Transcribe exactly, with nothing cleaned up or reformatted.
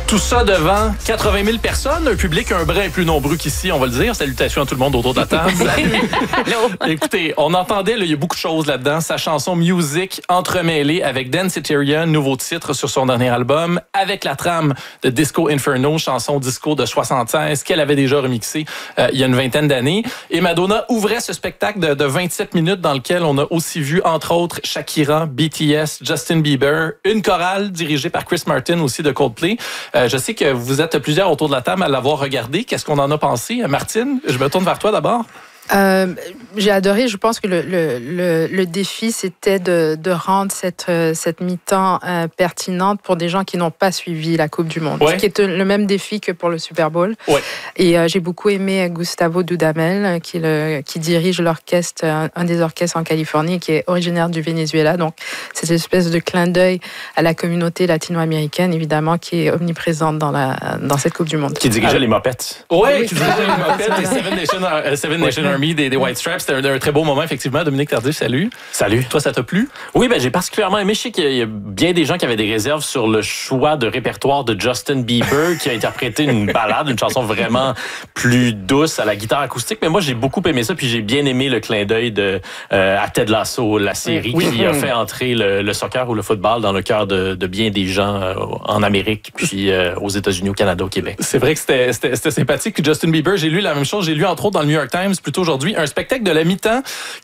Tout ça devant quatre-vingt mille personnes, un public un brin plus nombreux qu'ici, on va le dire. Salutations à tout le monde autour de la table. Écoutez, on entendait, là, il y a beaucoup de choses là-dedans. Sa chanson Music entremêlée avec Danceteria, nouveau titre sur son dernier album, avec la trame de Disco Inferno, chanson disco de soixante-seize qu'elle avait déjà remixée euh, il y a une vingtaine d'années. Et Madonna ouvrait ce spectacle de, de vingt-sept minutes dans lequel on a aussi vu, entre autres, Shakira, B T S, Justin Bieber, une chorale dirigée par Chris Martin aussi de Coldplay. Euh, je sais que vous êtes plusieurs autour de la table à l'avoir regardé. Qu'est-ce qu'on en a pensé? Martine, je me tourne vers toi d'abord. Euh, j'ai adoré. Je pense que le, le, le, le défi, c'était de, de rendre cette, cette mi-temps euh, pertinente pour des gens qui n'ont pas suivi la Coupe du Monde. Ouais. Ce qui est le même défi que pour le Super Bowl. Ouais. Et euh, j'ai beaucoup aimé Gustavo Dudamel, qui, le, qui dirige l'orchestre, un, un des orchestres en Californie, qui est originaire du Venezuela. Donc, cette espèce de clin d'œil à la communauté latino-américaine, évidemment, qui est omniprésente dans, la, dans cette Coupe du Monde. Qui dirigeait ah. les Mopettes. Oui, oui, qui dirigeait les Mopettes et Seven Nation, uh, Seven Nation Army. Des, des White Stripes. C'était un, un très beau moment, effectivement. Dominique Tardif, salut. Salut. Toi, ça t'a plu? Oui, ben j'ai particulièrement aimé. Je sais qu'il y a bien des gens qui avaient des réserves sur le choix de répertoire de Justin Bieber, qui a interprété une ballade, une chanson vraiment plus douce à la guitare acoustique. Mais moi, j'ai beaucoup aimé ça, puis j'ai bien aimé le clin d'œil de euh, à Ted Lasso, la série, oui. qui a fait entrer le, le soccer ou le football dans le cœur de, de bien des gens euh, en Amérique, puis euh, aux États-Unis, au Canada, au Québec. C'est vrai que c'était, c'était, c'était sympathique. Puis Justin Bieber, j'ai lu la même chose. J'ai lu, entre autres, dans le New York Times, plutôt aujourd'hui, un spectacle de la mi-temps